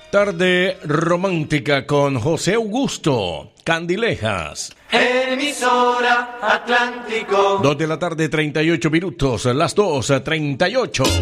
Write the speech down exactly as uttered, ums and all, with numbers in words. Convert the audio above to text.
Tarde romántica con José Augusto Candilejas. Emisora Atlántico. Dos de la tarde, treinta y ocho minutos. Las dos, treinta y ocho.